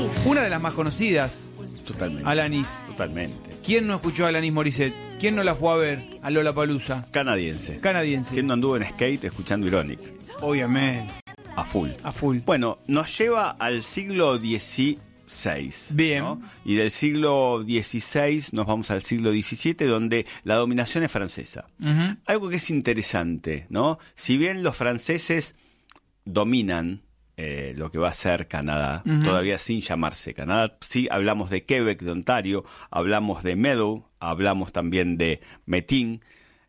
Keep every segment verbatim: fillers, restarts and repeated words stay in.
Una de las más conocidas, Totalmente. Alanis. Totalmente. ¿Quién no escuchó a Alanis Morissette? ¿Quién no la fue a ver a Lollapalooza? Canadiense. Canadiense. ¿Quién no anduvo en skate escuchando Ironic? Obviamente. A full. A full. Bueno, nos lleva al siglo dieciséis. Bien. ¿no? Y del siglo dieciséis nos vamos al siglo diecisiete, donde la dominación es francesa. Uh-huh. Algo que es interesante, ¿no? Si bien los franceses dominan eh, lo que va a ser Canadá, uh-huh. todavía sin llamarse Canadá, sí hablamos de Quebec, de Ontario, hablamos de Meadow, hablamos también de Metin,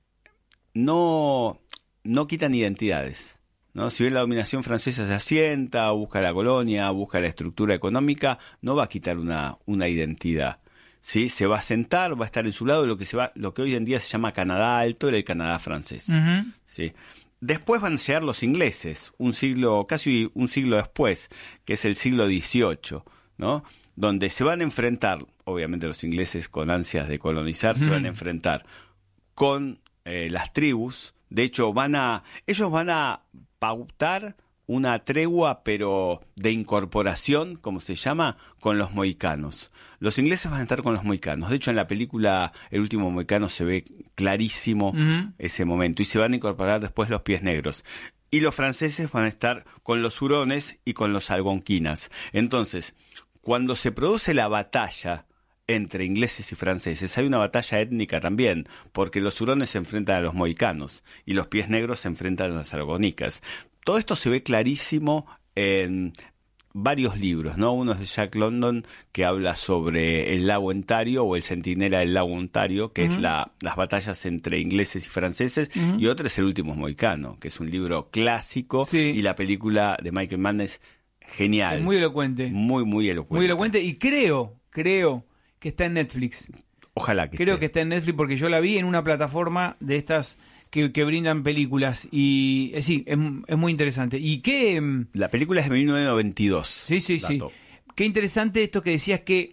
no, no quitan identidades, ¿no? Si bien la dominación francesa se asienta, busca la colonia, busca la estructura económica, no va a quitar una, una identidad. ¿Sí? Se va a sentar, va a estar en su lado lo que se va, lo que hoy en día se llama Canadá Alto, era el Canadá francés. Uh-huh. ¿Sí? Después van a llegar los ingleses, un siglo, casi un siglo después, que es el siglo dieciocho, ¿no? Donde se van a enfrentar, obviamente los ingleses con ansias de colonizar, uh-huh. se van a enfrentar con eh, las tribus. De hecho, van a, ellos van a pautar una tregua, pero de incorporación, como se llama, con los mohicanos. Los ingleses van a estar con los mohicanos. De hecho, en la película El último mohicano se ve clarísimo uh-huh. ese momento. Y se van a incorporar después los pies negros. Y los franceses van a estar con los hurones y con los algonquinas. Entonces, cuando se produce la batalla entre ingleses y franceses, hay una batalla étnica también, porque los hurones se enfrentan a los mohicanos y los pies negros se enfrentan a las algonicas. Todo esto se ve clarísimo en varios libros, ¿no? Uno es de Jack London, que habla sobre el lago Ontario o el centinela del lago Ontario, que uh-huh. es la, las batallas entre ingleses y franceses, uh-huh. y otro es El último mohicano, que es un libro clásico, sí. y la película de Michael Mann es genial. Es muy elocuente. Muy, muy elocuente. Muy elocuente, y creo, creo que está en Netflix. Ojalá que Creo esté. que está en Netflix porque yo la vi en una plataforma de estas que, que brindan películas y eh, sí, es, es muy interesante. ¿Y qué? La película es de mil novecientos noventa y dos. Sí, sí, dato. sí. Qué interesante esto que decías, que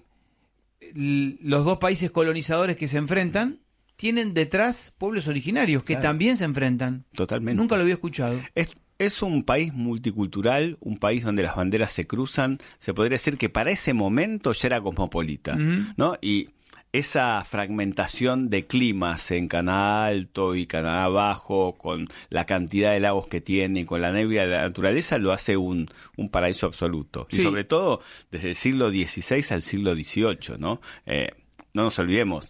l- los dos países colonizadores que se enfrentan tienen detrás pueblos originarios que claro. también se enfrentan. Totalmente. Nunca lo había escuchado. Es Es un país multicultural, un país donde las banderas se cruzan. Se podría decir que para ese momento ya era cosmopolita, uh-huh. ¿no? Y esa fragmentación de climas en Canadá Alto y Canadá Bajo, con la cantidad de lagos que tiene, con la niebla de la naturaleza, lo hace un, un paraíso absoluto. Sí. Y sobre todo desde el siglo dieciséis al siglo dieciocho, ¿no? Eh, no nos olvidemos,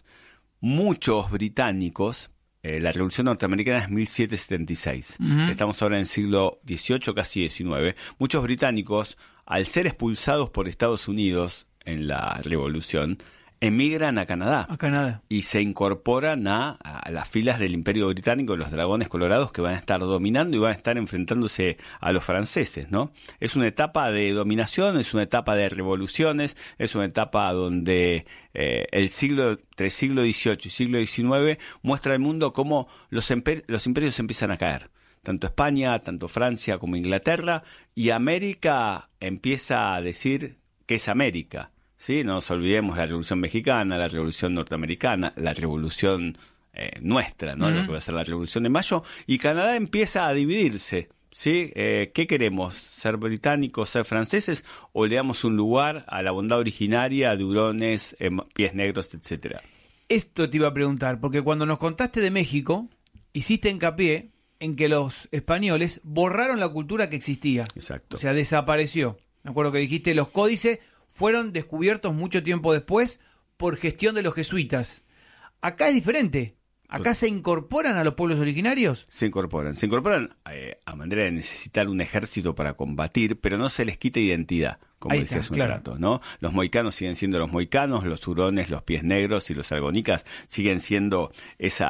muchos británicos... Eh, la Revolución Norteamericana es mil setecientos setenta y seis. Uh-huh. Estamos ahora en el siglo dieciocho, casi diecinueve. Muchos británicos, al ser expulsados por Estados Unidos en la Revolución, emigran a Canadá. A Canadá. Y se incorporan a, a las filas del Imperio Británico, los dragones colorados, que van a estar dominando y van a estar enfrentándose a los franceses, ¿no? Es una etapa de dominación, es una etapa de revoluciones, es una etapa donde eh, el siglo, entre siglo dieciocho y siglo diecinueve muestra al mundo cómo los, imper- los imperios empiezan a caer. Tanto España, tanto Francia como Inglaterra, y América empieza a decir que es América. Sí, no nos olvidemos la Revolución Mexicana, la Revolución Norteamericana, la Revolución eh, nuestra, ¿no? Uh-huh. Lo que va a ser la Revolución de Mayo, y Canadá empieza a dividirse, ¿sí? Eh, ¿Qué queremos? ¿Ser británicos, ser franceses, o le damos un lugar a la bondad originaria de hurones, eh, pies negros, etcétera? Esto te iba a preguntar, porque cuando nos contaste de México, hiciste hincapié en que los españoles borraron la cultura que existía. Exacto. O sea, desapareció. Me acuerdo que dijiste, los códices fueron descubiertos mucho tiempo después por gestión de los jesuitas. Acá es diferente. Acá se incorporan a los pueblos originarios. Se incorporan. Se incorporan eh, a manera de necesitar un ejército para combatir, pero no se les quita identidad, como Ahí dije está, hace un claro. rato, ¿no? Los mohicanos siguen siendo los mohicanos, los hurones, los pies negros y los algonicas siguen siendo esa...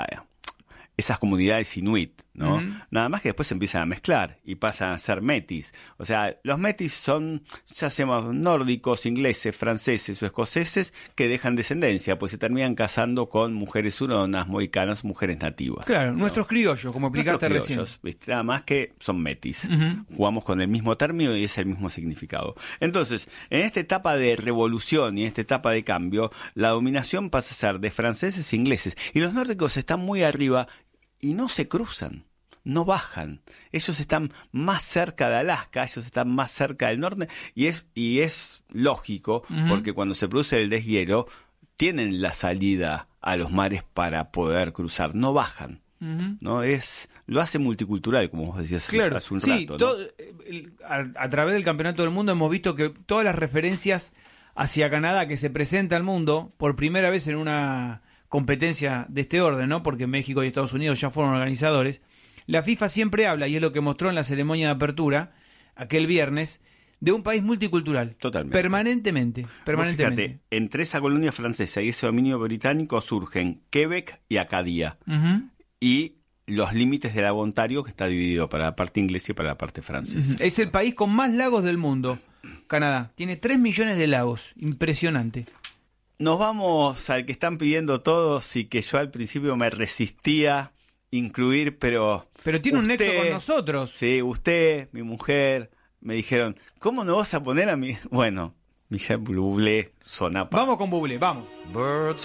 esas comunidades inuit, ¿no? Uh-huh. Nada más que después se empiezan a mezclar y pasan a ser metis. O sea, los metis son, ya seamos nórdicos, ingleses, franceses o escoceses, que dejan descendencia, pues se terminan casando con mujeres huronas, mohicanas, mujeres nativas. Claro, ¿no? Nuestros criollos, como explicaste recién. ¿Viste? Nada más que son metis. Uh-huh. Jugamos con el mismo término y es el mismo significado. Entonces, en esta etapa de revolución y en esta etapa de cambio, la dominación pasa a ser de franceses e ingleses. Y los nórdicos están muy arriba y no se cruzan. no bajan. Ellos están más cerca de Alaska, ellos están más cerca del norte, y es, y es lógico, uh-huh. porque cuando se produce el deshielo, tienen la salida a los mares para poder cruzar, no bajan. Uh-huh. No es lo hace multicultural, como vos decías claro, hace un sí, rato, ¿no? todo, a, a través del Campeonato del Mundo hemos visto que todas las referencias hacia Canadá que se presenta al mundo por primera vez en una competencia de este orden, ¿no? Porque México y Estados Unidos ya fueron organizadores. La FIFA siempre habla, y es lo que mostró en la ceremonia de apertura aquel viernes, de un país multicultural. Totalmente. Permanentemente. permanentemente. Fíjate, entre esa colonia francesa y ese dominio británico surgen Quebec y Acadia. Uh-huh. Y los límites del lago Ontario, que está dividido para la parte inglesa y para la parte francesa. Uh-huh. Es el país con más lagos del mundo, Canadá. Tiene tres millones de lagos. Impresionante. Nos vamos al que están pidiendo todos y que yo al principio me resistía incluir, pero... Pero tiene usted, un nexo con nosotros. Sí, usted, mi mujer, me dijeron, ¿cómo no vas a poner a mi...? Bueno, Michel Bublé, Sonapa. Vamos con Bublé, vamos. Birds